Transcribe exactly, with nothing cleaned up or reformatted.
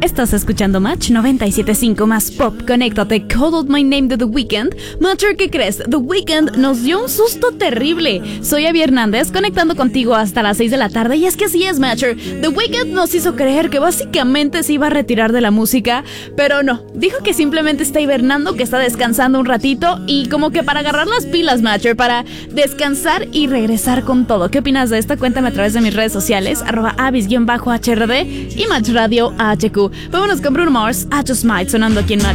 Estás escuchando Match noventa y siete punto cinco más pop. Conéctate. Call out my name de The Weeknd. Matcher, ¿qué crees? The Weeknd nos dio un susto terrible. Soy Abby Hernández, conectando contigo hasta las seis de la tarde. Y es que así es, Matcher. The Weeknd nos hizo creer que básicamente se iba a retirar de la música, pero no. Dijo que simplemente está hibernando, que está descansando un ratito y como que para agarrar las pilas, Matcher, para descansar y regresar con todo. ¿Qué opinas de esto? Cuéntame a través de mis redes sociales, arroba avis-hrd y Match Radio H Q. Vámonos con Bruno Mars, I Just Might, sonando aquí en Match.